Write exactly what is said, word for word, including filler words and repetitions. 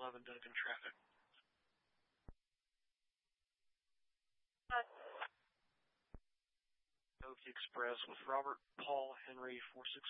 eleven Duncan traffic. Oak Express with Robert Paul Henry four six